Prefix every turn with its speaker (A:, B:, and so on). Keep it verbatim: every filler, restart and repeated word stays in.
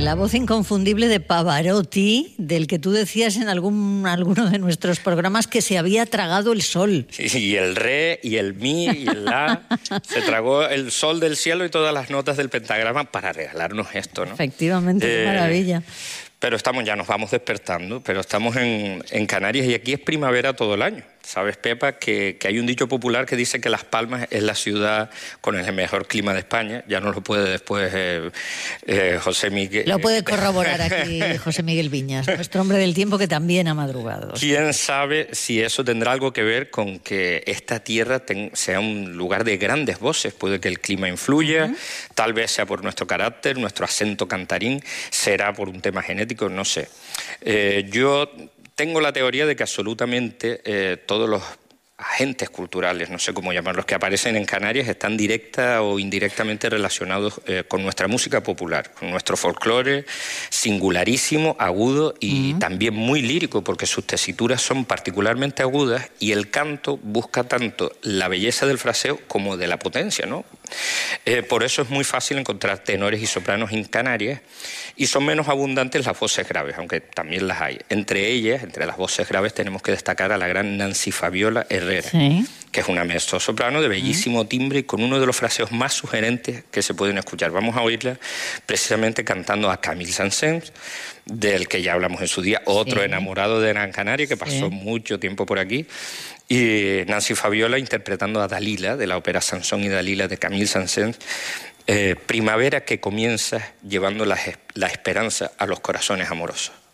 A: La voz inconfundible de Pavarotti, del que tú decías en algún alguno de nuestros programas que se había tragado el sol.
B: Y el re, y el mi, y el la. Se tragó el sol del cielo y todas las notas del pentagrama para regalarnos esto, ¿no?
A: Efectivamente,
B: eh,
A: qué maravilla.
B: Pero estamos, ya nos vamos despertando, pero estamos en, en Canarias y aquí es primavera todo el año. ¿Sabes, Pepa? Que, que hay un dicho popular que dice que Las Palmas es la ciudad con el mejor clima de España. Ya nos lo puede después eh, eh, José Miguel.
A: Lo puede corroborar aquí José Miguel Viñas, nuestro hombre del tiempo que también ha madrugado.
B: ¿Quién sabe si eso tendrá algo que ver con que esta tierra ten, sea un lugar de grandes voces? Puede que el clima influya, uh-huh. Tal vez sea por nuestro carácter, nuestro acento cantarín, será por un tema genético, no sé. Eh, yo... Tengo la teoría de que absolutamente eh, todos los agentes culturales, no sé cómo llamarlos, que aparecen en Canarias están directa o indirectamente relacionados eh, con nuestra música popular, con nuestro folclore singularísimo, agudo y uh-huh. también muy lírico, porque sus tesituras son particularmente agudas y el canto busca tanto la belleza del fraseo como de la potencia, ¿no? Eh, por eso es muy fácil encontrar tenores y sopranos en Canarias y son menos abundantes las voces graves, aunque también las hay. Entre ellas, entre las voces graves, tenemos que destacar a la gran Nancy Fabiola Herrera, sí. que es una mezzosoprano de bellísimo sí. timbre y con uno de los fraseos más sugerentes que se pueden escuchar. Vamos a oírla precisamente cantando a Camille Saint-Saëns, del que ya hablamos en su día, otro sí. enamorado de Gran Canaria que pasó sí. mucho tiempo por aquí. Y Nancy Fabiola interpretando a Dalila, de la ópera Sansón y Dalila de Camille Saint-Saëns, eh, primavera que comienza llevando la, la esperanza a los corazones amorosos.